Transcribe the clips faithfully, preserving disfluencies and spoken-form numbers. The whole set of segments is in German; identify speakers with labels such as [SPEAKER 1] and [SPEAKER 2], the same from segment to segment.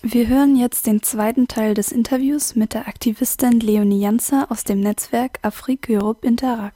[SPEAKER 1] Wir hören jetzt den zweiten Teil des Interviews mit der Aktivistin Leonie Janzer aus dem Netzwerk Afrique Europe Interact.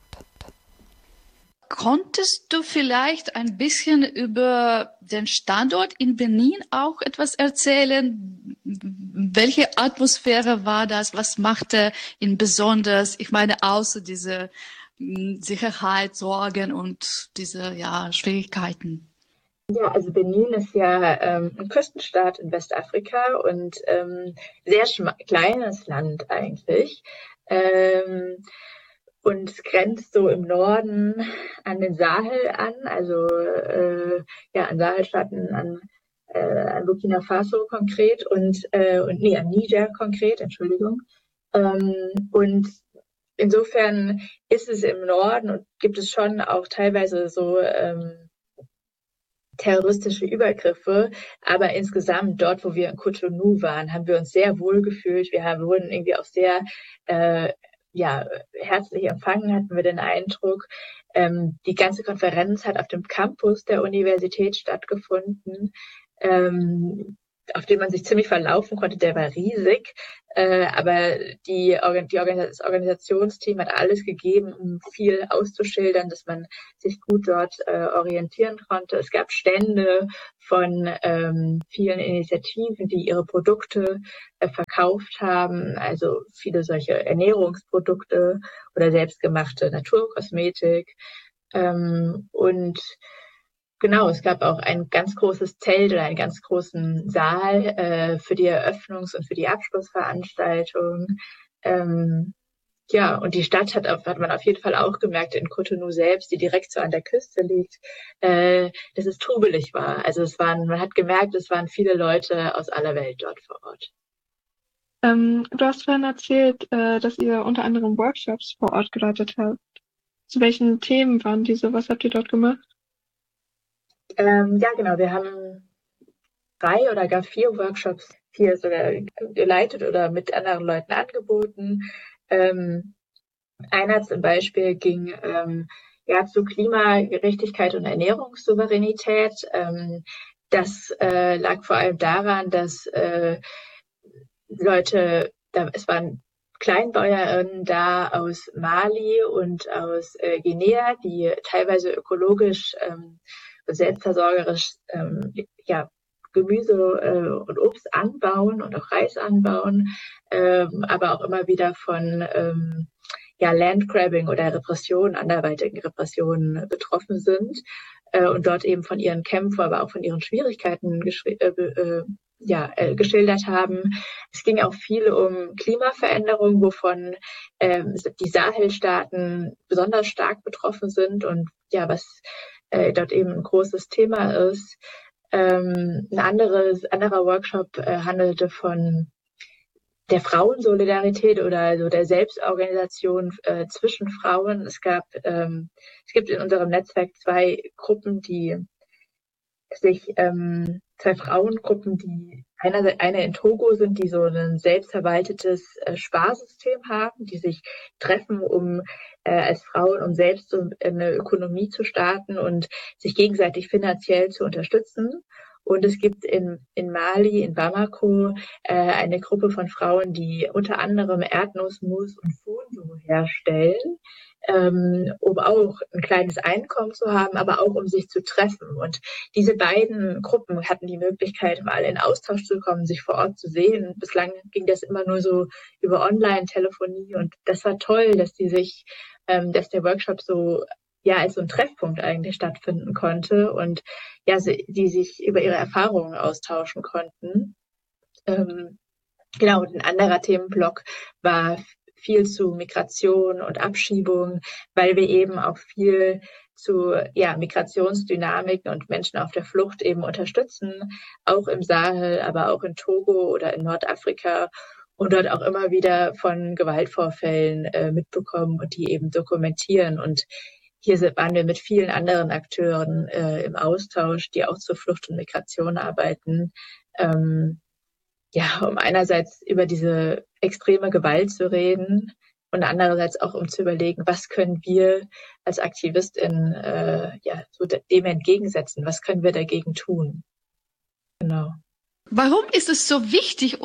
[SPEAKER 2] Konntest du vielleicht ein bisschen über den Standort in Benin auch etwas erzählen? Welche Atmosphäre war das? Was machte ihn besonders? Ich meine, außer diese Sicherheit, Sorgen und diese ja, Schwierigkeiten.
[SPEAKER 3] Ja, also Benin ist ja ähm, ein Küstenstaat in Westafrika und ähm, sehr kleines Land eigentlich. Ähm, und es grenzt so im Norden an den Sahel an, also äh, ja an Sahelstaaten, an, äh, an Burkina Faso konkret und, äh, und nee, an Niger konkret, Entschuldigung. Ähm, und insofern ist es im Norden und gibt es schon auch teilweise so ähm, terroristische Übergriffe, aber insgesamt dort, wo wir in Cotonou waren, haben wir uns sehr wohl gefühlt. Wir haben, wurden irgendwie auch sehr äh, ja, herzlich empfangen, hatten wir den Eindruck. Ähm, die ganze Konferenz hat auf dem Campus der Universität stattgefunden, ähm, auf dem man sich ziemlich verlaufen konnte. Der war riesig, äh, aber die, die Organis- das Organisationsteam hat alles gegeben, um viel auszuschildern, dass man sich gut dort äh, orientieren konnte. Es gab Stände von ähm, vielen Initiativen, die ihre Produkte äh, verkauft haben, also viele solche Ernährungsprodukte oder selbstgemachte Naturkosmetik. Ähm, und genau, es gab auch ein ganz großes Zelt oder einen ganz großen Saal äh, für die Eröffnungs- und für die Abschlussveranstaltung. Ähm, ja, und die Stadt hat, auf, hat man auf jeden Fall auch gemerkt in Cotonou selbst, die direkt so an der Küste liegt, äh, dass es trubelig war. Also es waren, man hat gemerkt, es waren viele Leute aus aller Welt dort vor Ort.
[SPEAKER 4] Ähm, du hast vorhin erzählt, äh, dass ihr unter anderem Workshops vor Ort geleitet habt. Zu welchen Themen waren diese? Was habt ihr dort gemacht?
[SPEAKER 3] Ähm, ja, genau. Wir haben drei oder gar vier Workshops hier sogar geleitet oder mit anderen Leuten angeboten. Ähm, einer zum Beispiel ging ähm, ja zu Klimagerechtigkeit und Ernährungssouveränität. Ähm, das äh, lag vor allem daran, dass äh, Leute, da, es waren Kleinbäuerinnen da aus Mali und aus äh, Guinea, die teilweise ökologisch ähm, selbstversorgerisch ähm, ja, Gemüse äh, und Obst anbauen und auch Reis anbauen, ähm, aber auch immer wieder von ähm, ja, Landgrabbing oder Repression, anderweitigen Repressionen betroffen sind äh, und dort eben von ihren Kämpfen, aber auch von ihren Schwierigkeiten geschri- äh, äh, ja, äh, geschildert haben. Es ging auch viel um Klimaveränderung, wovon ähm, die Sahelstaaten besonders stark betroffen sind und ja, was äh, dort eben ein großes Thema ist. Ähm, ein anderes, anderer Workshop äh, handelte von der Frauensolidarität oder also der Selbstorganisation äh, zwischen Frauen. Es gab, ähm, es gibt in unserem Netzwerk zwei Gruppen, die sich ähm, zwei Frauengruppen, die einer, eine in Togo sind, die so ein selbstverwaltetes äh, Sparsystem haben, die sich treffen, um äh, als Frauen, um selbst so eine Ökonomie zu starten und sich gegenseitig finanziell zu unterstützen. Und es gibt in, in Mali, in Bamako, äh, eine Gruppe von Frauen, die unter anderem Erdnussmus und Fondue herstellen, ähm, um auch ein kleines Einkommen zu haben, aber auch um sich zu treffen. Und diese beiden Gruppen hatten die Möglichkeit, mal in Austausch zu kommen, sich vor Ort zu sehen. Bislang ging das immer nur so über Online-Telefonie und das war toll, dass die sich, ähm, dass der Workshop so ja als so ein Treffpunkt eigentlich stattfinden konnte und ja, sie, die sich über ihre Erfahrungen austauschen konnten. Ähm, genau, und ein anderer Themenblock war viel zu Migration und Abschiebung, weil wir eben auch viel zu ja, Migrationsdynamiken und Menschen auf der Flucht eben unterstützen, auch im Sahel, aber auch in Togo oder in Nordafrika und dort auch immer wieder von Gewaltvorfällen äh, mitbekommen und die eben dokumentieren. Und hier sind, waren wir mit vielen anderen Akteuren äh, im Austausch, die auch zur Flucht und Migration arbeiten. Ähm, ja, um einerseits über diese extreme Gewalt zu reden und andererseits auch um zu überlegen, was können wir als AktivistInnen äh, ja, so dem entgegensetzen, was können wir dagegen tun. Genau.
[SPEAKER 2] Warum ist es so wichtig,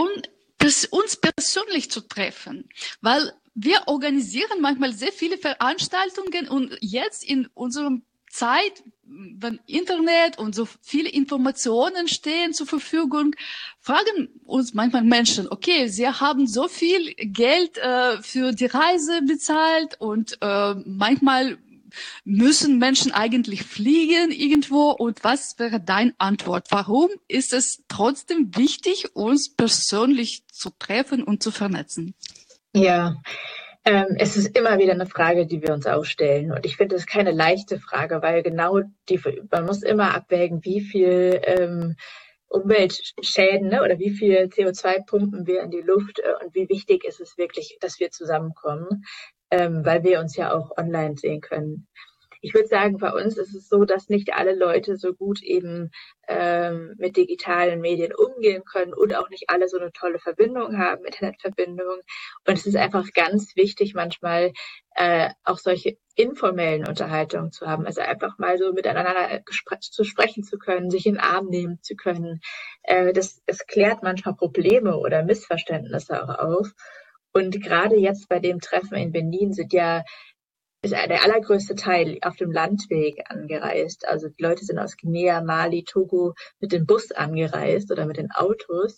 [SPEAKER 2] uns persönlich zu treffen? Weil wir organisieren manchmal sehr viele Veranstaltungen und jetzt in unserem Zeit, wenn Internet und so viele Informationen stehen zur Verfügung, fragen uns manchmal Menschen, okay, sie haben so viel Geld äh, für die Reise bezahlt und äh, manchmal müssen Menschen eigentlich fliegen irgendwo. Und was wäre deine Antwort? Warum ist es trotzdem wichtig, uns persönlich zu treffen und zu vernetzen?
[SPEAKER 3] Ja, Ähm, es ist immer wieder eine Frage, die wir uns auch stellen. Und ich finde, es ist keine leichte Frage, weil genau die, man muss immer abwägen, wie viel ähm, Umweltschäden, ne, oder wie viel C O zwei pumpen wir in die Luft äh, und wie wichtig ist es wirklich, dass wir zusammenkommen, ähm, weil wir uns ja auch online sehen können. Ich würde sagen, bei uns ist es so, dass nicht alle Leute so gut eben ähm, mit digitalen Medien umgehen können und auch nicht alle so eine tolle Verbindung haben, Internetverbindung. Und es ist einfach ganz wichtig, manchmal äh, auch solche informellen Unterhaltungen zu haben. Also einfach mal so miteinander gespr- zu sprechen zu können, sich in den Arm nehmen zu können. Äh, das, das klärt manchmal Probleme oder Missverständnisse auch auf. Und gerade jetzt bei dem Treffen in Benin sind ja ist der allergrößte Teil auf dem Landweg angereist. Also die Leute sind aus Guinea, Mali, Togo mit dem Bus angereist oder mit den Autos.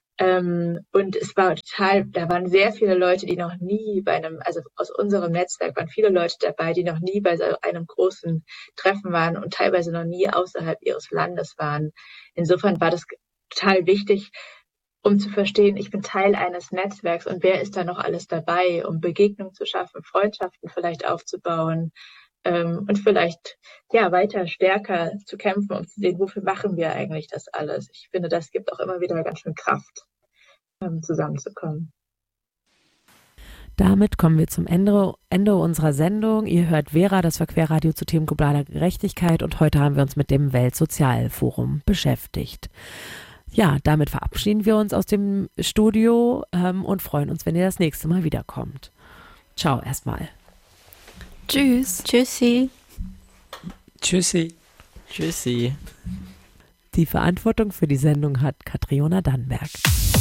[SPEAKER 3] Ähm, und es war total, da waren sehr viele Leute, die noch nie bei einem, also aus unserem Netzwerk waren viele Leute dabei, die noch nie bei so einem großen Treffen waren und teilweise noch nie außerhalb ihres Landes waren. Insofern war das total wichtig, um zu verstehen, ich bin Teil eines Netzwerks und wer ist da noch alles dabei, um Begegnungen zu schaffen, Freundschaften vielleicht aufzubauen ähm, und vielleicht ja weiter stärker zu kämpfen, um zu sehen, wofür machen wir eigentlich das alles. Ich finde, das gibt auch immer wieder ganz schön Kraft, ähm, zusammenzukommen.
[SPEAKER 5] Damit kommen wir zum Ende, Ende unserer Sendung. Ihr hört Vera, das war Querradio zu Themen globaler Gerechtigkeit und heute haben wir uns mit dem Weltsozialforum beschäftigt. Ja, damit verabschieden wir uns aus dem Studio ähm, und freuen uns, wenn ihr das nächste Mal wiederkommt. Ciao erstmal.
[SPEAKER 1] Tschüss.
[SPEAKER 6] Tschüssi.
[SPEAKER 7] Tschüssi.
[SPEAKER 8] Tschüssi.
[SPEAKER 5] Die Verantwortung für die Sendung hat Katriona Dannenberg.